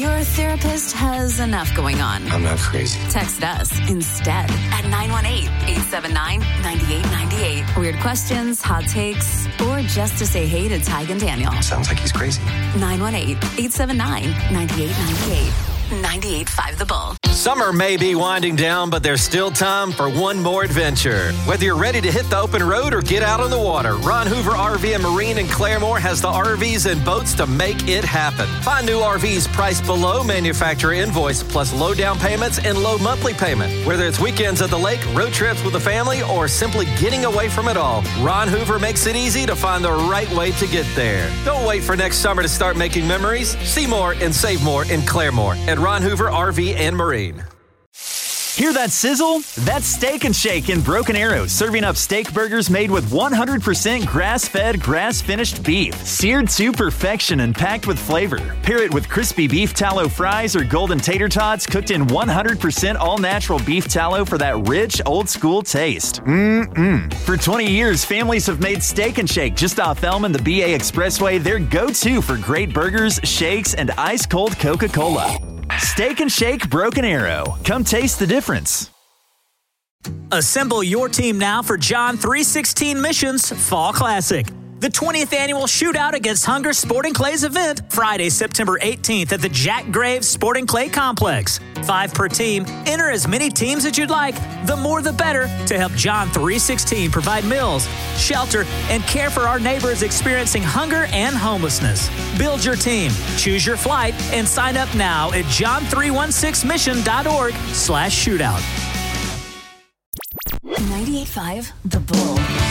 Your therapist has enough going on. I'm not crazy. Text us instead at 918-879-9898. Weird questions, hot takes, or just to say hey to Tig and Daniel. Sounds like he's crazy. 918-879-9898. 98.5 The Bull. Summer may be winding down, but there's still time for one more adventure. Whether you're ready to hit the open road or get out on the water, Ron Hoover RV and Marine in Claremore has the RVs and boats to make it happen. Find new RVs priced below manufacturer invoice, plus low down payments and low monthly payment. Whether it's weekends at the lake, road trips with the family, or simply getting away from it all, Ron Hoover makes it easy to find the right way to get there. Don't wait for next summer to start making memories. See more and save more in Claremore at Ron Hoover RV and Marine. Hear that sizzle? That's Steak and Shake in Broken Arrow, serving up steak burgers made with 100% grass-fed, grass-finished beef, seared to perfection and packed with flavor. Pair it with crispy beef tallow fries or golden tater tots cooked in 100% all-natural beef tallow for that rich, old-school taste. For 20 years, families have made Steak and Shake just off Elm and the BA Expressway their go-to for great burgers, shakes, and ice-cold Coca-Cola. Steak and Shake Broken Arrow. Come taste the difference. Assemble your team now for John 3:16 Missions Fall Classic. The 20th annual shootout against Hunger Sporting Clay's event, Friday, September 18th at the Jack Graves Sporting Clay Complex. 5 per team. Enter as many teams as you'd like. The more the better to help John 3:16 provide meals, shelter, and care for our neighbors experiencing hunger and homelessness. Build your team, choose your flight, and sign up now at john316mission.org/shootout. 98.5 The Bull.